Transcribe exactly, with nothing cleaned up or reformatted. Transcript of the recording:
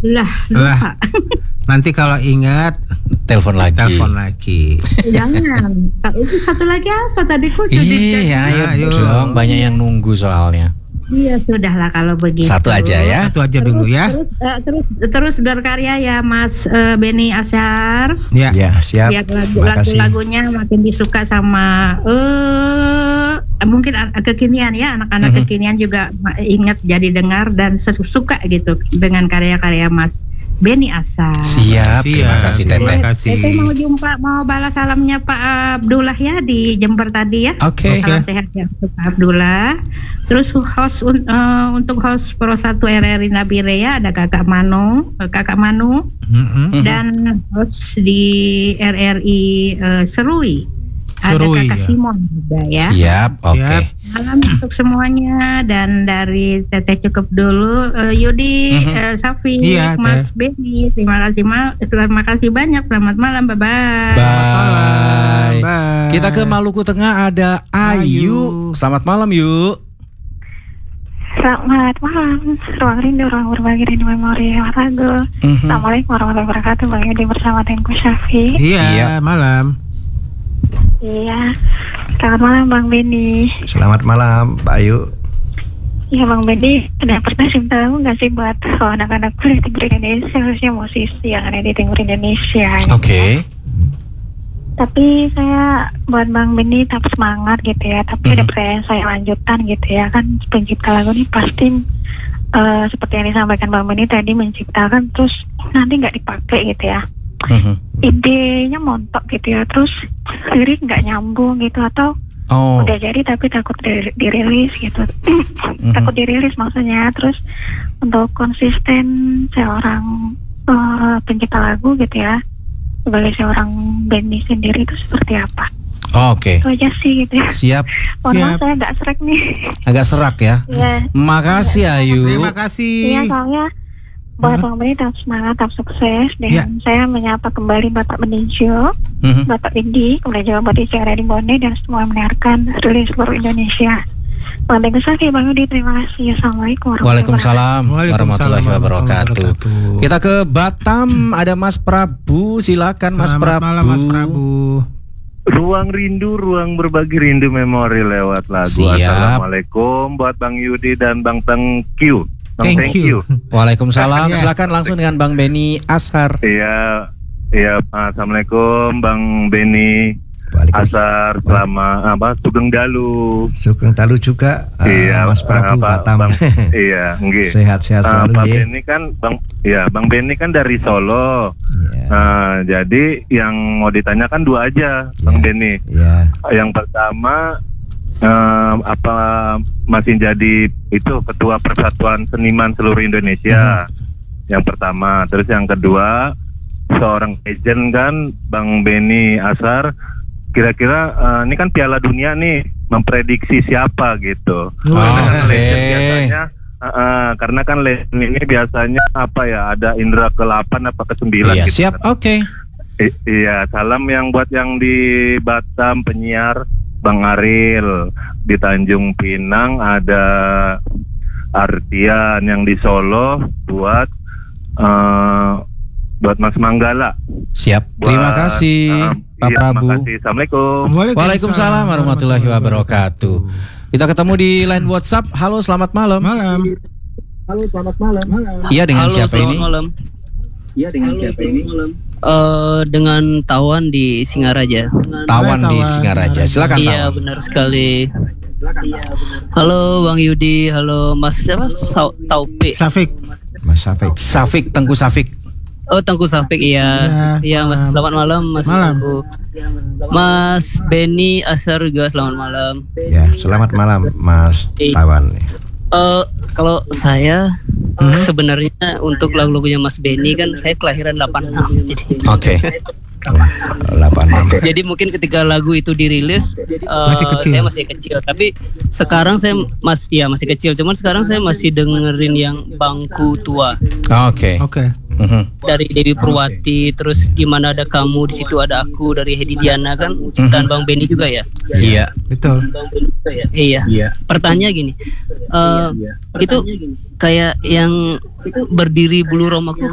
Lah, Lah. lupa. Nanti kalau ingat Telepon lagi. telepon lagi. Jangan. Pak, itu satu lagi apa tadi kok? Iya, ayo Ayo. dong. Banyak yang nunggu soalnya. Iya, sudahlah kalau begitu. Satu aja ya. Satu aja dulu ya. Terus eh, terus terus berkarya ya Mas eh, Beni Ashar. Ya. Ya, siap. Biar lagu, Terima kasih. lagu-lagunya makin disuka sama eh mungkin a- kekinian ya, anak-anak Mhm. kekinian juga ma- ingat jadi dengar dan su- suka gitu dengan karya-karya Mas Beni Ashar. Siap. Terima kasih Terima Teteh. kasih. Teteh mau jumpa, mau balas salamnya Pak Abdullah ya di Jember tadi ya. Oke. Salam sehat ya untuk Pak Abdullah. Terus host un- eh, untuk host Pro satu R R I Nabire ya ada Kakak Manu, eh, Kakak Manu Mm-mm. Mhm. dan host di R R I eh, Serui. Ada Serui, Kakak ya. Simon juga ya. Siap. Oke. Siap. Malam untuk semuanya dan dari Teteh cukup dulu. Eh, Yudi, Mhm. eh, Safi, Iya, Mas Beni, terima kasih ma- terima kasih banyak. Selamat malam, bye bye. Bye. Bye. Kita ke Maluku Tengah ada Ayu. Ayu. Selamat malam yuk. Selamat malam, ruang rindu, ruang berbagi rindu memori lagu. Mhm. Assalamualaikum warahmatullahi wabarakatuh. Bang Yudi bersama Tengku Syafi. Iya, Iya. malam. Iya, selamat malam Bang Beni. Selamat malam, Pak Ayu. Iya Bang Beni, ada pernah sim tahu nggak sih buat oh, anak-anak kuliah di Timur Indonesia, khususnya musisi yang ada di Timur Indonesia. Oke. Tapi saya buat Bang Beni tetap semangat gitu ya. Tapi ada Mhm. pertanyaan saya lanjutan gitu ya. Kan pencipta lagu ini pasti eh, seperti yang disampaikan Bang Beni tadi menciptakan terus nanti nggak dipakai gitu ya. Mhm. Idenya montok gitu ya, terus lirik nggak nyambung gitu atau Oh. udah jadi tapi takut di- dirilis gitu. Takut dirilis maksudnya. Terus untuk konsisten seorang eh, pencipta lagu gitu ya, sebagai seorang Beni sendiri itu seperti apa? Oke. Itu aja sih gitu ya. Siap. Mohon maaf Siap. saya nggak serak nih. Agak serak ya. Iya. Makasih Ayu. Terima kasih. Iya soalnya buat Hah? Bang Beni tetap semangat, tetap sukses. Dan Ya. saya menyapa kembali Bapak Beninjo, Mhm. Bapak Bindi, kemudian juga Bapak Ica di Bone dan semua yang mendengarkan dari seluruh Indonesia. Bang Tengku Syafi, Bang Yudi, terima kasih. Assalamualaikum warahmatullahi wabarakatuh. Waalaikumsalam warahmatullahi wabarakatuh. wabarakatuh. Kita ke Batam, ada Mas Prabu. Silakan Mas Selamat Prabu. malam, Mas Prabu. Ruang rindu, ruang berbagi rindu memori lewat lagu. Siap. Assalamualaikum buat Bang Yudi dan Bang Tengku. Bang Thank you. Waalaikumsalam. Iya. Silakan langsung dengan Bang Beni Ashar. Iya, iya. Assalamualaikum Bang Beni Waalaikumsalam. Ashar, selama apa Sugeng Dalu. Sugeng Dalu juga, eh, iya, Mas Prabu apa, Batam. Bang, iya, nggih. Sehat-sehat Ah, selalu Pak ya. Beni kan Bang, ya Bang Beni kan dari Solo. Iya. Nah, jadi yang mau ditanyakan dua aja, Bang Iya. Beni. Iya. Yang pertama em, apa masih jadi itu ketua Persatuan Seniman Seluruh Indonesia. Yang pertama, terus yang kedua seorang legend kan Bang Beni Ashar. Kira-kira eh, ini kan Piala Dunia nih, memprediksi siapa gitu. Oh, Karena kan oke. legend biasanya eh, eh, karena kan legend ini biasanya apa ya, ada indra ke-delapan apa ke-sembilan Iya, gitu siap. kan. Oke. I- iya, salam yang buat yang di Batam penyiar Bang Aril, di Tanjung Pinang ada Artian, yang di Solo buat eh, buat Mas Manggala. Siap. Buat, Terima kasih eh, Pak iya, Prabu. terima kasih. Assalamualaikum. Waalaikumsalam warahmatullahi wabarakatuh. Kita ketemu di line WhatsApp. Halo, selamat malam. Malam. Iya, dengan Halo, siapa selamat ini? malam. Iya, dengan siapa ini? Eh, dengan Tawan di Singaraja. Tawan di Tawan, Singaraja. Silakan Iya, Tawan. benar sekali. Halo Bang Yudi, halo Mas siapa? Sau- Taufik. Safik. Mas Safik. Safik, Tengku Safik. Oh, Tengku Safik, iya. Iya, Iya, Mas. malam. Selamat malam, Mas. Malam. Tengku. Mas Beni Ashar juga selamat malam. Ya, selamat malam Mas Iya. Tawan. Eh, kalau saya sebenarnya untuk lagu-lagunya Mas Beni kan saya kelahiran delapan enam. Jadi Oke. delapan enam. Jadi mungkin ketika lagu itu dirilis uh, Masih kecil. saya masih kecil, tapi sekarang saya mas ya masih kecil, cuman sekarang saya masih dengerin yang Bangku Tua Oke. Oke. Mhm. dari Dewi Purwati, terus Gimana Ada Kamu, di situ ada Aku dari Hedi Diana kan ciptaan Bang Beni juga ya. Iya. Betul. Iya. Pertanyaan gini, eh, itu kayak yang berdiri bulu Romaku